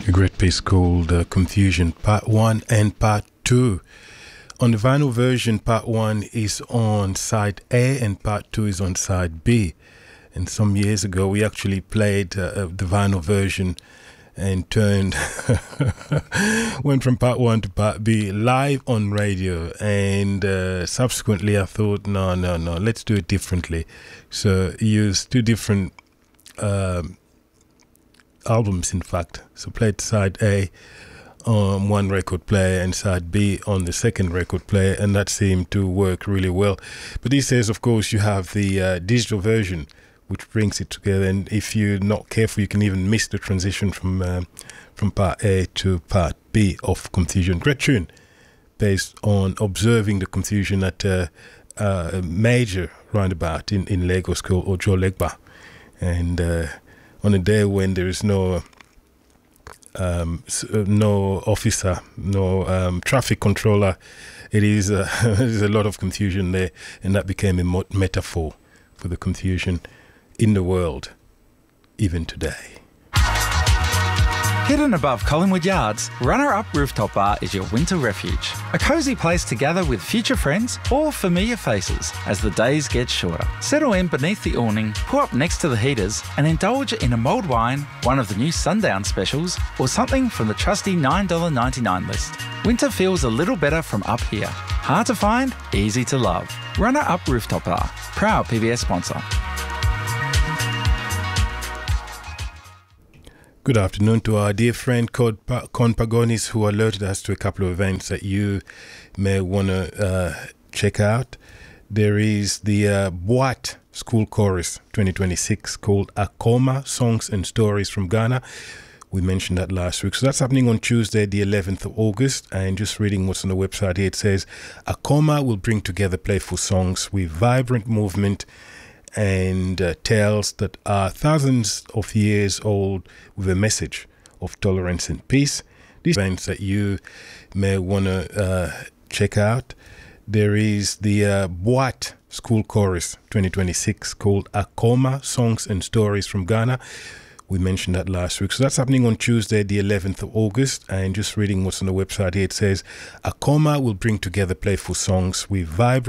A great piece called Confusion, Part 1 and Part 2. On the vinyl version, Part 1 is on side A and Part 2 is on side B. And some years ago, we actually played the vinyl version and went from Part 1 to Part B live on radio. And subsequently, I thought, no, let's do it differently. So used two different albums, in fact. So played side A on one record player and side B on the second record player, and that seemed to work really well. But these days, of course, you have the digital version, which brings it together, and if you're not careful, you can even miss the transition from part A to part B of Confusion. Great tune, based on observing the confusion at a major roundabout in Lagos called Ojo Legba. And on a day when there is no officer, no traffic controller, there's a lot of confusion there, and that became a metaphor for the confusion in the world, even today. Hidden above Collingwood Yards, Runner Up Rooftop Bar is your winter refuge. A cosy place to gather with future friends or familiar faces as the days get shorter. Settle in beneath the awning, pull up next to the heaters and indulge in a mulled wine, one of the new sundown specials, or something from the trusty $9.99 list. Winter feels a little better from up here. Hard to find, easy to love. Runner Up Rooftop Bar, proud PBS sponsor. Good afternoon to our dear friend Con Pagonis, who alerted us to a couple of events that you may want to check out. There is the Boat School Chorus 2026 called Akoma, Songs and Stories from Ghana. We mentioned that last week. So that's happening on Tuesday, the 11th of August. And just reading what's on the website here, it says, Akoma will bring together playful songs with vibrant movement and tales that are thousands of years old with a message of tolerance and peace. These events that you may want to check out. There is the Boat School Chorus 2026 called Akoma, Songs and Stories from Ghana. We mentioned that last week. So that's happening on Tuesday, the 11th of August. And just reading what's on the website here, it says, Akoma will bring together playful songs with vibrant